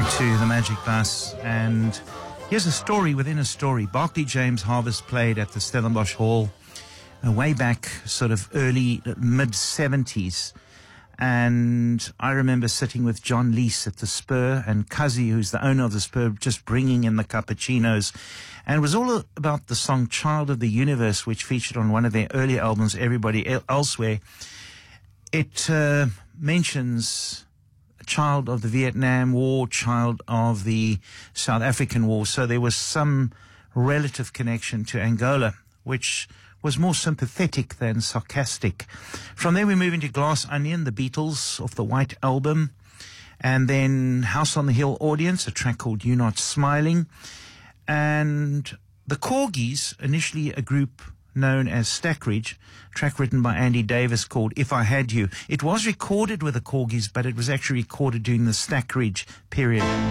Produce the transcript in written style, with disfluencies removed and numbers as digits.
to the Magic Bus, and here's a story within a story. Barclay James Harvest played at the Stellenbosch Hall way back sort of early, mid-70s. And I remember sitting with John Lees at the Spur and Cuzzy, who's the owner of the Spur, just bringing in the cappuccinos. And it was all about the song Child of the Universe, which featured on one of their early albums, Everybody Elsewhere. It mentions a child of the Vietnam War, child of the South African War. So there was some relative connection to Angola, which was more sympathetic than sarcastic. From there we move into Glass Onion, the Beatles, off the White Album. And then House on the Hill Audience, a track called You're Not Smiling. And the Corgis, initially a group known as Stackridge, track written by Andy Davis called If I Had You. It was recorded with the Corgis, but it was actually recorded during the Stackridge period.